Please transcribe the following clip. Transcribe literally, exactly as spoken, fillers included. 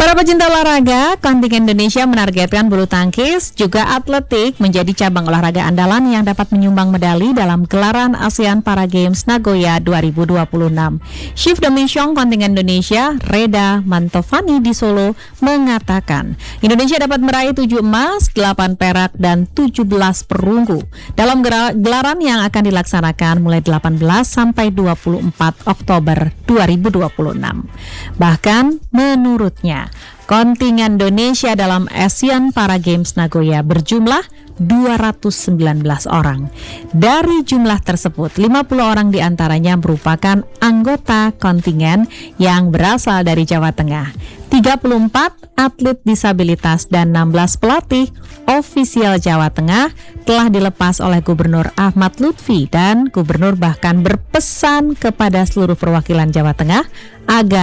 Para pecinta olahraga, kontingen Indonesia menargetkan bulu tangkis juga atletik menjadi cabang olahraga andalan yang dapat menyumbang medali dalam gelaran ASEAN Para Games Nagoya dua ribu dua puluh enam. Chief Demisyong kontingen Indonesia, Reda Mantovani di Solo, mengatakan Indonesia dapat meraih tujuh emas, delapan perak, dan tujuh belas perunggu dalam gelaran yang akan dilaksanakan mulai delapan belas sampai dua puluh empat Oktober dua ribu dua puluh enam. Bahkan menurutnya, kontingen Indonesia dalam ASEAN Para Games Nagoya berjumlah dua ratus sembilan belas orang. Dari jumlah tersebut, lima puluh orang diantaranya merupakan anggota kontingen yang berasal dari Jawa Tengah, tiga puluh empat atlet disabilitas, dan enam belas pelatih ofisial Jawa Tengah telah dilepas oleh Gubernur Ahmad Lutfi, dan Gubernur bahkan berpesan kepada seluruh perwakilan Jawa Tengah agar